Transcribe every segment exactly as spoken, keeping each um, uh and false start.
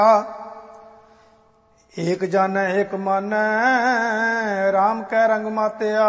ਏਕ ਜਾਣੈ ਏਕ ਮਾਨੈ RAM ਕੈ ਰੰਗ ਮਾਤਿਆ।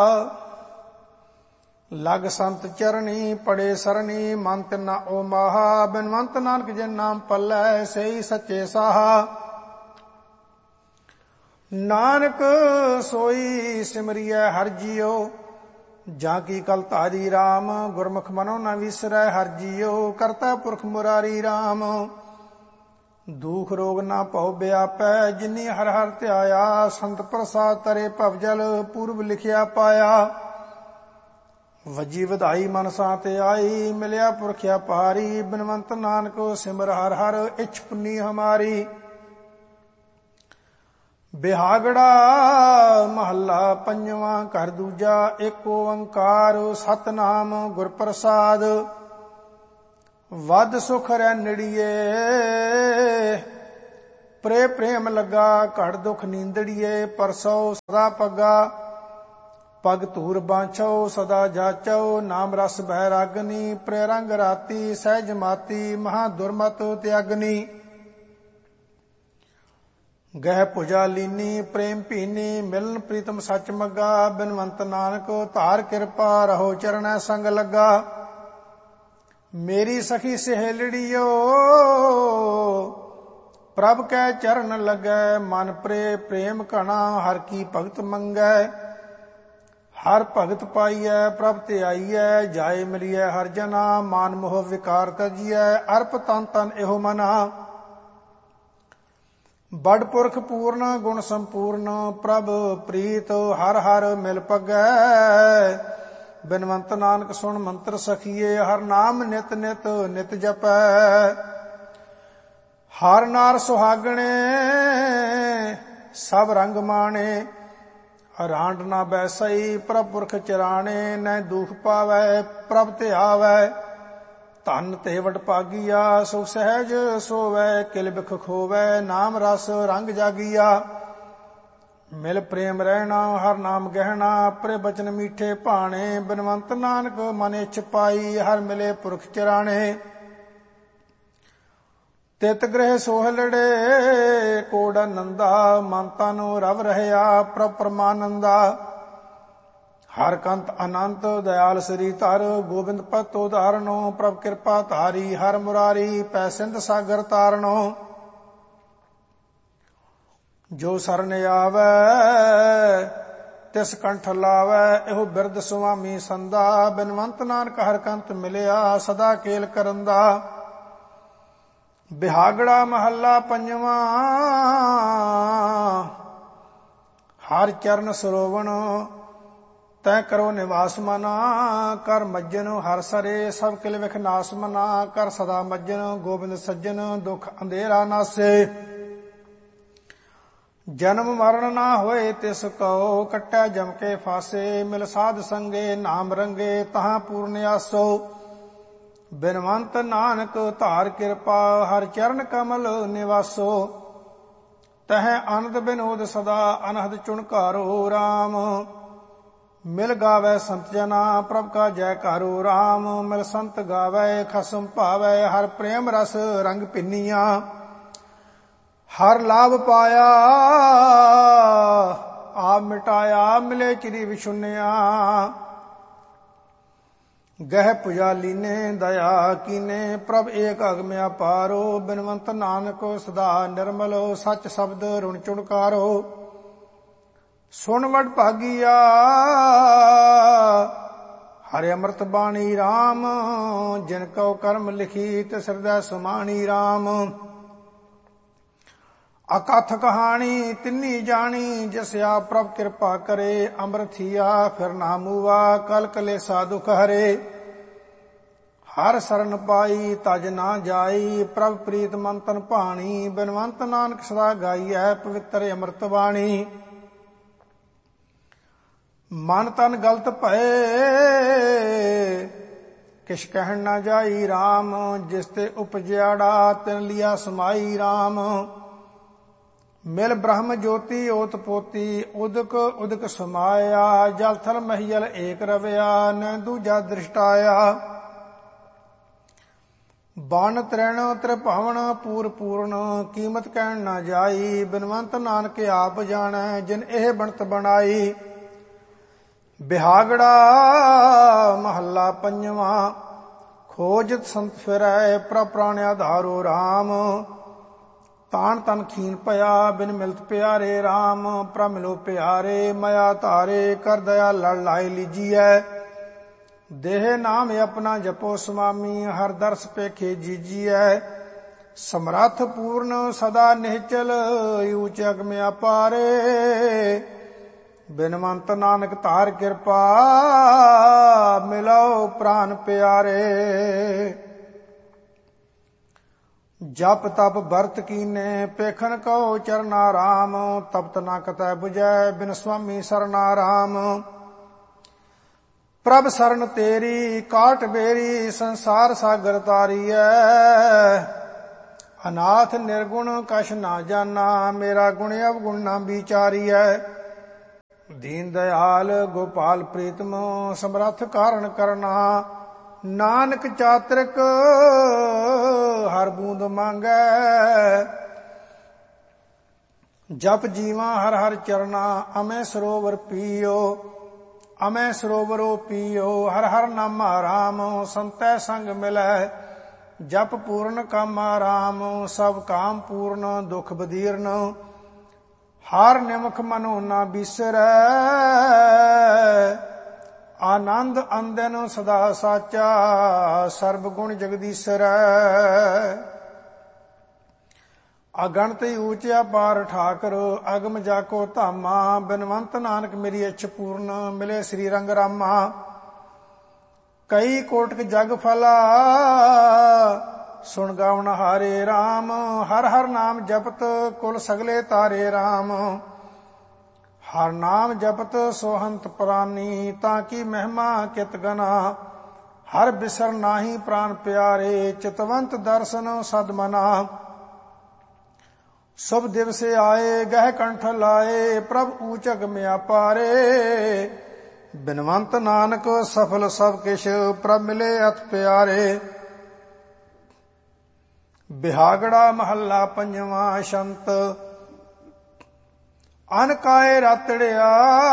ਲਗ ਸੰਤ ਚਰਣੀ ਪੜੇ ਸਰਣੀ ਮੰਤ ਨਾ ਓ ਮਾਹਾ। ਬਿਨਵੰਤ ਨਾਨਕ ਜਿਨ ਨਾਮ ਪੱਲੈ ਸਈ ਸੱਚੇ ਸਾਹਾ। ਨਾਨਕ ਸੋਈ ਸਿਮਰਿਐ ਹਰਿ ਜੀਉ ਜਾਂ ਕੀ ਕਲ ਧਾਰੀ RAM। ਗੁਰਮੁਖ ਮਨੋ ਨ ਵਿਸਰੈ ਹਰਿ ਜੀਉ ਕਰਤਾ ਪੁਰਖ ਮੁਰਾਰੀ RAM। ਦੁਖ ਰੋਗ ਨਾ ਭਉ ਬਿਆਪੈ ਜਿਨੀ ਹਰਿ ਹਰਿ ਧਿਆਇਆ। ਸੰਤ ਪ੍ਰਸਾਦ ਤਰੇ ਭਵ ਜਲ ਪੂਰਬ ਲਿਖਿਆ ਪਾਇਆ। ਵਜੀ ਵਧਾਈ ਮਨ ਸਾਥ ਆਈ ਮਿਲਿਆ ਪੁਰਖ ਅਪਾਰੀ। ਬਿਨਵੰਤ ਨਾਨਕ ਸਿਮਰ ਹਰਿ ਹਰਿ ਇਛ ਪੁੰਨੀ ਹਮਾਰੀ। ਬਿਹਾਗੜਾ ਮਹੱਲਾ ਪੰਜਵਾਂ ਘਰ ਦੂਜਾ ਏਕ ਓੰਕਾਰ ਸਤਿਨਾਮ ਗੁਰ ਪ੍ਰਸਾਦ। ਵਦ ਸੁਖ ਰਹਿ ਨੜੀਏ ਪ੍ਰੇ ਪ੍ਰੇਮ ਲੱਗਾ। ਘੜ ਦੁਖ ਨੀਂਦੜੀਏ ਪਰਸੋ ਸਦਾ ਪੱਗਾ। ਪਗ ਧੂਰ ਬਾਂਛੋ ਸਦਾ ਜਾਚੋ ਨਾਮ ਰਸ ਬਹਿ ਰਾਗਨੀ। ਪ੍ਰੇ ਰੰਗ ਰਾਤੀ ਸਹਿਜ ਮਾਤੀ ਮਹਾ ਦੁਰਮਤ ਤਿਆਗਨੀ। ਗਹਿ ਭੁਜਾ ਲੀਨੀ ਪ੍ਰੇਮ ਭੀਨੀ ਮਿਲਨ ਪ੍ਰੀਤਮ ਸੱਚ ਮੱਗਾ। ਬਿਨਵੰਤ ਨਾਨਕ ਧਾਰ ਕਿਰਪਾ ਰਹੋ ਚਰਣੈ ਸੰਗ ਲੱਗਾ। ਮੇਰੀ ਸਖੀ ਸਹੇਲੜੀਓ ਪ੍ਰਭ ਕੈ ਚਰਨ ਲੱਗੈ। ਮਨ ਪ੍ਰੇ ਪ੍ਰੇਮ ਘਣਾ ਹਰ ਕੀ ਭਗਤ ਮੰਗੈ। ਹਰ ਭਗਤ ਪਾਈਐ ਪ੍ਰਭ ਤੇ ਆਈਐ। ਜਾਏ ਮਿਲੀਐ ਹਰ ਜਨਾ ਮਾਨ ਮੋਹ ਵਿਕਾਰ ਤਜੀਐ। ਅਰਪ ਤਨ ਤਨ ਇਹੋ ਮਨਾ। ਬੜ ਪੁਰਖ ਪੂਰਨ ਗੁਣ ਸੰਪੂਰਨ ਪ੍ਰਭ ਪ੍ਰੀਤ ਹਰ ਹਰ ਮਿਲ ਪਗੈ। ਬਿਨਵੰਤ ਨਾਨਕ ਸੁਣ ਮੰਤਰ ਸਖੀਏ ਹਰ ਨਾਮ ਨਿਤ ਨਿਤ ਨਿਤ ਜਪੈ। ਹਰ ਨਾਰ ਸੁਹਾਗਣੇ ਸਭ ਰੰਗ ਮਾਣੇ। ਰਾਂਡ ਨਾ ਬੈਸਈ ਪ੍ਰਭ ਪੁਰਖ ਚਰਾਣੇ। ਨੈ ਦੁਖ ਪਾਵੈ ਪ੍ਰਭ ਤੇ ਆਵੈ। ਧਨ ਤੇ ਵਡ ਭਾਗੀਆ ਸੁਖ ਸਹਿਜ ਸੋਵੈ। ਕਿਲ ਬਿਖ ਖੋਵੈ ਨਾਮ ਰਸ ਰੰਗ ਜਾਗੀਆ। ਮਿਲ ਪ੍ਰੇਮ ਰਹਿਣਾ ਹਰ ਨਾਮ ਗਹਿਣਾ। ਪ੍ਰੇ ਬਚਨ ਮੀਠੇ ਭਾਣੇ। ਬਿਨਵੰਤ ਨਾਨਕ ਮਨ ਇਛ ਪਾਈ ਹਰ ਮਿਲੇ ਪੁਰਖ ਚਰਾਣੇ। ਤਿਤ ਗ੍ਰਹਿ ਸੋਹਲੜੇ ਕੋੜ ਨੰਦਾ। ਮਨ ਤਨ ਰਵ ਰਹਿਆ ਪ੍ਰਭ ਪਰਮਾਨੰਦਾ। ਹਰ ਕੰਤ ਅਨੰਤ ਦਇਆਲ ਸ੍ਰੀ ਧਰ। ਗੋਬਿੰਦ ਪਤ ਉਦਾਹਰਣੋ ਪ੍ਰਭ ਕਿਰਪਾ ਧਾਰੀ। ਹਰ ਮੁਰਾਰੀ ਪੈ ਸਿੰਧ ਸਾਗਰ ਤਾਰਣੋ। ਜੋ ਸਰਨ ਆਵੈ ਤਿਸ ਕੰਠ ਲਾਵੈ ਇਹੋ ਬਿਰਦ ਸੁਆਮੀ ਸੰਦਾ। ਬਿਨਵੰਤ ਨਾਨਕ ਹਰ ਕੰਤ ਮਿਲਿਆ ਸਦਾ ਕੇਲ ਕਰੰਦਾ। ਬਿਹਾਗੜਾ ਮਹੱਲਾ ਪੰਜਵਾਂ ਹਰ ਚਰਨ ਸਰੋਵਣ ਤੈ ਕਰੋ ਨਿਵਾਸ ਮਨਾ। ਕਰ ਮੱਜਨ ਹਰ ਸਰੇ ਸਭ ਕਿਲ ਵਿਖ ਨਾਸ ਮਨਾ। ਕਰ ਸਦਾ ਮੱਜਨ ਗੋਬਿੰਦ ਸੱਜਣ ਦੁਖ ਅੰਧੇਰਾ ਨਾਸੇ। ਜਨਮ ਮਰਨ ਨਾ ਹੋਏ ਤਿਸ ਕਉ ਕੱਟੈ ਜਮ ਕੇ ਫਾਸੇ। ਮਿਲ ਸਾਧ ਸੰਗੇ ਨਾਮ ਰੰਗੇ ਤਹਾਂ ਪੂਰਨ ਆਸੋ। ਬਿਨਵੰਤ ਨਾਨਕ ਧਾਰ ਕਿਰਪਾ ਹਰ ਚਰਨ ਕਮਲ ਨਿਵਾਸੋ। ਤਹ ਆਨੰਦ ਬਿਨੋਦ ਸਦਾ ਅਨਹਦ ਚੁਣਕਾਰੋ RAM। ਮਿਲ ਗਾਵੈ ਸੰਤ ਜਨਾ ਪ੍ਰਭ ਕਾ ਜੈਕਾਰੋ RAM। ਮਿਲ ਸੰਤ ਗਾਵੈ ਖਸਮ ਭਾਵੈ ਹਰ ਪ੍ਰੇਮ ਰਸ ਰੰਗ ਪਿੰਨੀਆਂ। ਹਰ ਲਾਭ ਪਾਇਆ ਆਪ ਮਿਟਾਇਆ ਮਿਲੇ ਚਿਰੀ ਵਿਸ਼ੁੰਨਿਆ। ਗਹਿ ਭੁਜਾ ਲੀਨੇ ਦਇਆ ਕੀਨੇ ਪ੍ਰਭ ਏਕ ਅਗਮ ਅਪਾਰੋ। ਬਿਨਵੰਤ ਨਾਨਕ ਸਦਾ ਨਿਰਮਲ ਸੱਚ ਸ਼ਬਦ ਰੁਣ ਚੁਣਕਾਰੋ। ਸੁਣ ਵਡ ਭਾਗੀਆ ਹਰਿ ਅੰਮ੍ਰਿਤ ਬਾਣੀ RAM। ਜਿਨ ਕਉ ਕਰਮ ਲਿਖੀ ਤਿਸ ਹਿਰਦੈ ਸਮਾਣੀ RAM। ਅਕਥ ਕਹਾਣੀ ਤਿੰਨੀ ਜਾਣੀ ਜਿਸ ਆਪ ਪ੍ਰਭ ਕਿਰਪਾ ਕਰੇ। ਅੰਮ੍ਰਿਤ ਥੀਆ ਫਿਰ ਨਾ ਮੂਆ ਕਲ ਕਲੇਸਾ ਦੁਖ ਹਰੇ। ਹਰ ਸਰਨ ਪਾਈ ਤਜ ਨਾ ਜਾਈ ਪ੍ਰਭ ਪ੍ਰੀਤ ਮਨ ਤਨ ਭਾਣੀ। ਬਿਨਵੰਤ ਨਾਨਕ ਸਦਾ ਗਾਈਐ ਪਵਿੱਤਰ ਅੰਮ੍ਰਿਤ ਬਾਣੀ। ਮਨ ਤਨ ਗਲਤ ਭਏ ਕਿਛ ਕਹਿਣ ਨਾ ਜਾਈ RAM। ਜਿਸ ਤੇ ਉਪਜਿਆੜਾ ਤਿਨ ਲਿਆ ਸਮਾਈ RAM। ਮਿਲ ਬ੍ਰਹਮ ਜੋਤੀ ਓਤ ਪੋਤੀ ਉਦਕ ਉਦਕ ਸਮਾਇਆ। ਜਲ ਥਲ ਮਹੀਲ ਏਕ ਰਵਿਆ ਨ ਦੂਜਾ ਦ੍ਰਿਸ਼ਟਾਇਆ। ਬਨ ਤ੍ਰਿਣ ਤ੍ਰਿਭਵਨ ਪੂਰ ਪੂਰਨ, ਕੀਮਤ ਕਹਿਣ ਨਾ ਜਾਈ। ਬਿਨਵੰਤ ਨਾਨਕ ਆਪ ਜਾਣੈ, ਜਿਨ ਇਹ ਬਣਤ ਬਣਾਈ। ਬਿਹਾਗੜਾ ਮਹੱਲਾ ਪੰਜਵਾਂ। ਖੋਜਤ ਸੰਤ ਫਿਰੈ, ਪ੍ਰਭ ਪ੍ਰਾਣ ਆਧਾਰੋ ਰਾਮ। ਤਾਣ ਤਨ ਖੀਨ ਭਇਆ, ਬਿਨ ਮਿਲਤ ਪਿਆਰੇ ਰਾਮ। ਪ੍ਰਭ ਮਿਲੋ ਪਿਆਰੇ, ਮਇਆ ਧਾਰੇ। ਕਰ ਦਇਆ ਲੜ ਲਾਇ ਲੀਜੀਐ। ਦੇਹ ਨਾਮ ਆਪਣਾ ਜਪੋ ਸੁਆਮੀ, ਹਰ ਦਰਸ ਪੇਖੇ ਜੀਜੀਐ। ਸਮਰੱਥ ਪੂਰਨ ਸਦਾ ਨਿਹਚਲ, ਊਚ ਅਗਮ ਅਪਾਰੇ। ਬਿਨਵੰਤ ਨਾਨਕ ਧਾਰ ਕਿਰਪਾ, ਮਿਲੋ ਪ੍ਰਾਨ ਪਿਆਰੇ। ਜਪ ਤਪ ਵਰਤ ਕੀਨੇ, ਪੇਖਨ ਕਉ ਚਰਨਾ ਰਾਮ। ਤਪਤ ਨਾ ਕਤੈ 부ਜੈ, ਬਿਨ ਸੁਆਮੀ ਸਰਨਾ ਰਾਮ। ਪ੍ਰਭ ਸਰਨ ਤੇਰੀ ਕਾਟ ਬੇਰੀ, ਸੰਸਾਰ ਸਾਗਰ ਤਾਰੀਐ। ਅਨਾਥ ਨਿਰਗੁਣ ਕਛ ਨਾ ਜਾਨਾ, ਮੇਰਾ ਗੁਣ ਅਵਗੁਣ ਨਾ ਵਿਚਾਰੀਐ। ਦੀਨ ਦਇਆਲ ਗੋਪਾਲ ਪ੍ਰੀਤਮ, ਸਮਰੱਥ ਕਾਰਨ ਕਰਨਾ। ਨਾਨਕ ਚਾਤ੍ਰਿਕ ਹਰ ਬੂੰਦ ਮੰਗੈ। ਜਪ ਜੀਵਾ ਹਰ ਹਰ ਚਰਨਾ, ਅਮੈ ਸਰੋਵਰ ਪੀਓ। ਅਮੈ ਸਰੋਵਰੋ ਪੀਓ, ਹਰ ਹਰ ਨਾਮਾ ਰਾਮ। ਸੰਤੈ ਸੰਗ ਮਿਲੈ, ਜਪ ਪੂਰਨ ਕਾਮਾ ਰਾਮ। ਸਭ ਕਾਮ ਪੂਰਨ, ਦੁਖ ਬਦੀਰਨ। ਹਰ ਨਿਮਖ ਮਨੋ ਨਾ ਬਿਸਰੈ। ਆਨੰਦ ਅੰਦਨ ਸਦਾ ਸਾਚਾ, ਸਰਬ ਗੁਣ ਜਗਦੀਸ਼ਰੈ। ਅਗਣਤ ਊਚ ਅਪਾਰ ਠਾਕੁਰ, ਅਗਮ ਜਾਕੋ ਧਾਮਾ। ਬਿਨਵੰਤ ਨਾਨਕ ਮੇਰੀ ਇੱਛ ਪੂਰਨ, ਮਿਲੇ ਸ੍ਰੀ ਰੰਗ ਰਾਮਾ। ਕਈ ਕੋਟਿਕ ਜਗ ਫਲਾ, ਸੁਣ ਗਾਵਨ ਹਾਰੇ ਰਾਮ। ਹਰ ਹਰ ਨਾਮ ਜਪਤ, ਕੁਲ ਸਗਲੇ ਤਾਰੇ ਰਾਮ। ਹਰ ਨਾਮ ਜਪਤ ਸੋਹੰਤ ਪ੍ਰਾਨੀ, ਤਾਂ ਕੀ ਮਹਿਮਾ ਕਿਤ ਗਨਾ। ਹਰ ਬਿਸਰ ਨਾਹੀ ਪ੍ਰਾਨ ਪਿਆਰੇ, ਚਿਤਵੰਤ ਦਰਸ਼ਨ ਸਦ ਮਨਾ। ਸੁਭ ਦਿਵਸੇ ਆਏ, ਗਹਿ ਕੰਠ ਲਾਏ। ਪ੍ਰਭ ਊਚ ਅਗਮ ਅਪਾਰੇ। ਬਿਨਵੰਤ ਨਾਨਕ ਸਫਲ ਸਭ ਕਿਛ, ਪ੍ਰਭ ਮਿਲੇ ਅਤ ਪਿਆਰੇ। ਬਿਹਾਗੜਾ ਮਹੱਲਾ ਪੰਜਵਾਂ। ਸ਼ੰਤ ਅਨ ਕਾਏ ਰਾਤੜਿਆ,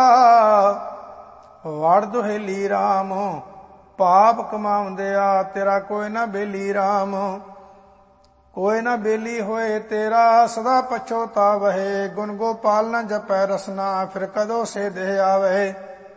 ਵੜ ਦੁਹੇਲੀ ਰਾਮ। ਪਾਪ ਕਮਾਉਂਦਿਆ, ਤੇਰਾ ਕੋਈ ਨਾ ਬੇਲੀ ਰਾਮ। ਕੋਈ ਨਾ ਬੇਲੀ ਹੋਏ ਤੇਰਾ, ਸਦਾ ਪਛੋਤਾਵਹਿ। ਗੁਣ ਗੋਪਾਲ ਨ ਜਪੈ ਰਸਨਾ, ਫਿਰ ਕਦੋਂ ਸੇ ਦੇਹ ਆਵੇ।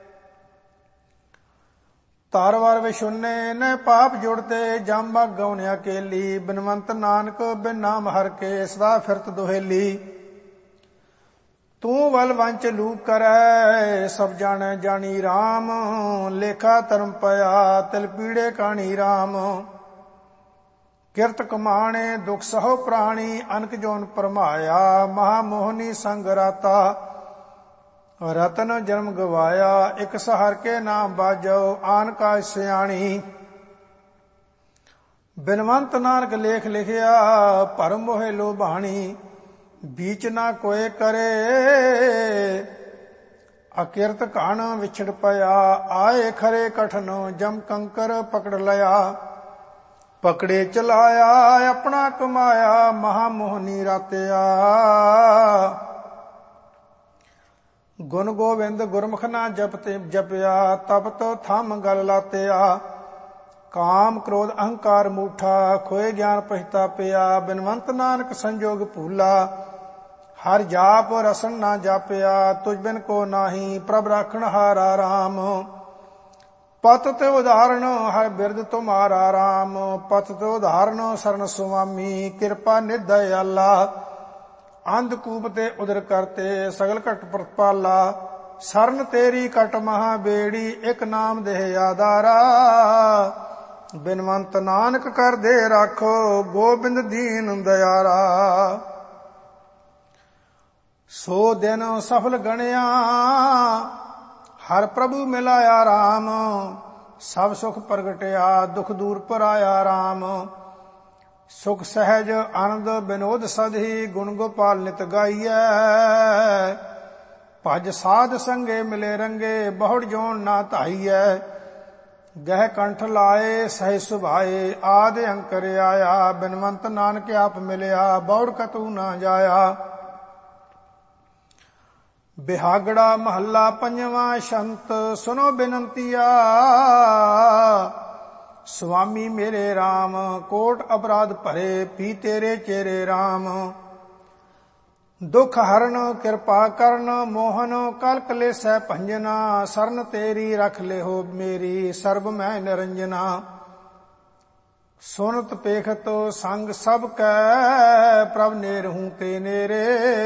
ਤਾਰ ਵਾਰ ਵਿਸ਼ੁੰਨੇ ਨ ਪਾਪ ਜੁੜਤੇ, ਜਮ ਬਗ ਗਉਨ ਅਕੇਲੀ। ਬਿਨਵੰਤ ਨਾਨਕ ਬਿਨ ਨਾਮ ਹਰ ਕੇ, ਸਦਾ ਫਿਰਤ ਦੁਹੇਲੀ। ਤੂੰ ਵਲ ਵੰਚ ਲੂਕ ਕਰੈ, ਸਭ ਜਾਣੈ ਜਾਣੀ ਰਾਮ। ਲੇਖਾ ਧਰਮ ਪਿਆ, ਤਿਲ ਪੀੜੇ ਕਾਣੀ ਰਾਮ। ਕਿਰਤ ਕਮਾਣੇ ਦੁਖ ਸਹੋ ਪ੍ਰਾਣੀ, ਅਨਕ ਜੋਨ ਪਰਮਾਇਆ। ਮਹਾ ਮੋਹਨੀ ਸੰਗ ਰਾਤਾ, ਰਤਨ ਜਨਮ ਗਵਾਇਆ। ਇਕ ਸਹਰ ਕੇ ਨਾਮ ਬਾਜੋ, ਆਨ ਕਾਜ ਸਿਆਣੀ। ਬਿਨਵੰਤ ਨਾਨਕ ਲੇਖ ਲਿਖਿਆ, ਭਰਮ ਮੋਹਿ ਲੋਭਾਣੀ। ਬੀਚ ਨਾ ਕੋਏ ਕਰੇ, ਅਕਿਰਤ ਘਾਣ ਵਿਛੜ ਪਿਆ। ਆਏ ਖਰੇ ਕਠਨ, ਜਮ ਕੰਕਰ ਪਕੜ ਲਿਆ। ਪਕੜੇ ਚਲਾਇਆ, ਆਪਣਾ ਕਮਾਇਆ। ਮਹਾ ਮੋਹਨੀ ਰਾਤਿਆ। ਗੁਣ ਗੋਬਿੰਦ ਗੁਰਮੁਖ ਨਾ ਜਪਤੇ ਜਪਿਆ, ਤਪਤ ਥੰਮ ਗਲ ਲਾਤਿਆ। ਕਾਮ ਕ੍ਰੋਧ ਅਹੰਕਾਰ ਮੂਠਾ, ਖੋਏ ਗਿਆਨ ਪਛਤਾਪਿਆ। ਬਿਨਵੰਤ ਨਾਨਕ ਸੰਜੋਗ ਭੂਲਾ, ਹਰ ਜਾਪ ਰਸਨ ਨਾ ਜਾਪਿਆ। ਤੁਝ ਬਿਨ ਕੋ ਨਾਹੀ, ਪ੍ਰਭ ਰਾਖਣ ਹਾਰਾ ਰਾਮ। ਪਤ ਤੇ ਉਦਾਹਰਣ, ਹਰ ਬਿਰਦ ਤੁਮਾਰਾ ਰਾਮ। ਪਤ ਤੇ ਉਦਾਹਰਣ, ਸਰਨ ਸੁਆਮੀ। ਕਿਰਪਾ ਨਿਧ ਦਇਆਲਾ, ਅੰਧਕੂਪ ਤੇ ਉਦਰ ਕਰਤੇ। ਸਗਲ ਘਟ ਪ੍ਰਤਪਾਲਾ, ਸਰਨ ਤੇਰੀ ਕਟ ਮਹਾ ਬੇੜੀ। ਇਕ ਨਾਮ ਦੇਹ ਆਧਾਰਾ, ਬਿਨਵੰਤ ਨਾਨਕ ਕਰਦੇ ਰਾਖੋ। ਗੋਬਿੰਦ ਦੀਨ ਦਇਆਰਾ। ਸੋ ਦਿਨ ਸਫਲ ਗਣਿਆ, ਹਰ ਪ੍ਰਭੂ ਮਿਲਾਇਆ ਰਾਮ। ਸਭ ਸੁਖ ਪ੍ਰਗਟਿਆ, ਦੁਖ ਦੂਰ ਪਰਾਇਆ ਰਾਮ। ਸੁਖ ਸਹਿਜ ਆਨੰਦ ਬਿਨੋਦ ਸਦਹੀ, ਗੁਣ ਗੋਪਾਲ ਨਿਤ ਗਾਈਐ। ਭਜ ਸਾਧ ਸੰਗੇ ਮਿਲੇ ਰੰਗੇ, ਬਹੁੜ ਜੋਨ ਨਾ ਧਾਈਐ। ਗਹਿ ਕੰਠ ਲਾਏ ਸਹਿ ਸੁਭਾਏ, ਆਦ ਅੰਕਰ ਆਇਆ, ਬਿਨਵੰਤ ਨਾਨਕ ਆਪ ਮਿਲਿਆ, ਬੌੜ ਕਤੂ ਨਾ ਜਾਇਆ। ਬਿਹਾਗੜਾ ਮਹੱਲਾ ਪੰਜਵਾਂ, ਸ਼ੰਤ ਸੁਨੋ ਬਿਨੰਤੀਆ, ਸੁਆਮੀ ਮੇਰੇ RAM, ਕੋਟ ਅਪਰਾਧ ਭਰੇ, ਪੀ ਤੇਰੇ ਚੇਰੇ RAM। ਦੁਖ ਹਰਨ ਕਿਰਪਾ ਕਰਨ, ਮੋਹਨ ਕਲ ਕਲੇਸੈ ਭੰਜਨਾ, ਸਰਨ ਤੇਰੀ ਰਖ ਲਿਹੋ ਮੇਰੀ, ਸਰਬ ਮੈਂ ਨਿਰੰਜਨਾ। ਸੁਨਤ ਪੇਖਤ ਸੰਗ ਸਭ ਕੈ, ਪ੍ਰਭ ਨੇਰਹੂੰ ਤੇ ਨੇਰੇ,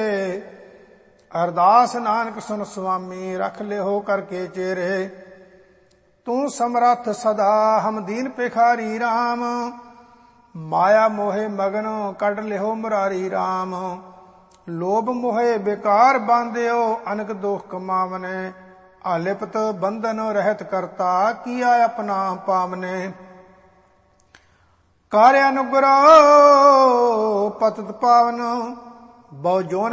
ਅਰਦਾਸ ਨਾਨਕ ਸੁਨ ਸੁਆਮੀ, ਰਖ ਲਿਹੋ ਕਰਕੇ ਚੇਰੇ। ਤੂੰ ਸਮਰੱਥ ਸਦਾ ਹਮ ਦੀਨ ਭਿਖਾਰੀ RAM, ਮਾਇਆ ਮੋਹਿ ਮਗਨ ਕੱਢ ਲਿਹੋ ਮੁਰਾਰੀ RAM। ਲੋਭ ਮੋਹਿ ਬਿਕਾਰ ਬਾਂਧਿਓ, ਅਨਕ ਦੋਖ ਕਮਾਵਨੇ, ਆਲਿਪਤ ਬੰਧਨ ਰਹਿਤ ਕਰਤਾ, ਕੀਆ ਆਪਣਾ ਪਾਵਨੇ। ਕਰ ਅਨੁਗ੍ਰਹ ਪਤਿਤ ਪਾਵਨ, ਬਹੁ ਜੋਨ